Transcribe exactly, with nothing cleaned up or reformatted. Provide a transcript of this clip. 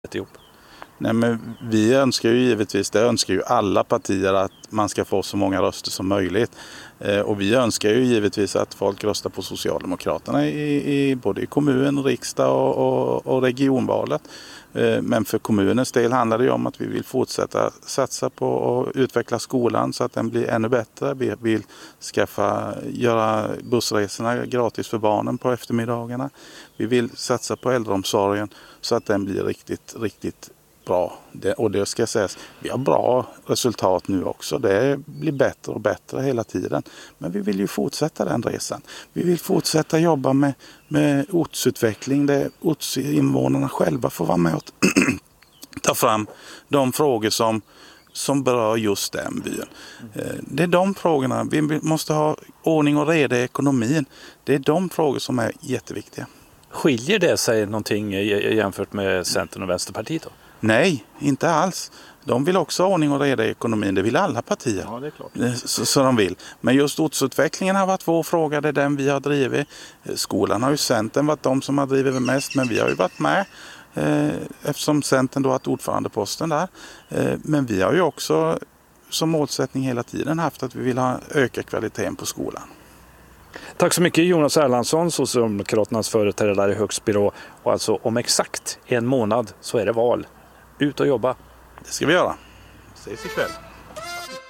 ihop? Nej, men vi önskar ju givetvis, det önskar ju alla partier, att man ska få så många röster som möjligt. Eh, och vi önskar ju givetvis att folk röstar på Socialdemokraterna i, i både i kommun, riksdag och, och, och regionvalet. Eh, men för kommunens del handlar det ju om att vi vill fortsätta satsa på att utveckla skolan så att den blir ännu bättre. Vi vill skaffa, göra bussresorna gratis för barnen på eftermiddagarna. Vi vill satsa på äldreomsorgen så att den blir riktigt, riktigt bra. Det, och det ska sägas, vi har bra resultat nu också. Det blir bättre och bättre hela tiden. Men vi vill ju fortsätta den resan. Vi vill fortsätta jobba med, med ortsutveckling där ortsinvånarna själva får vara med och ta fram de frågor som, som berör just den byn. Det är de frågorna. Vi måste ha ordning och reda i ekonomin. Det är de frågor som är jätteviktiga. Skiljer det sig någonting jämfört med Centern och Vänsterpartiet då? Nej, inte alls. De vill också ha ordning och reda i ekonomin. Det vill alla partier. Ja, det är klart. Så, så de vill. Men just ortsutvecklingen har varit vår fråga. Det är den vi har drivit. Skolan har ju Centern varit de som har drivit mest. Men vi har ju varit med. Eh, eftersom Centern då har haft ordförandeposten där. Eh, men vi har ju också som målsättning hela tiden haft att vi vill ha öka kvaliteten på skolan. Tack så mycket Jonas Erlandsson, Socialdemokraternas företrädare i Högsbyrå. Och alltså om exakt en månad så är det val. Ut och jobba. Det ska vi göra. Ses ikväll.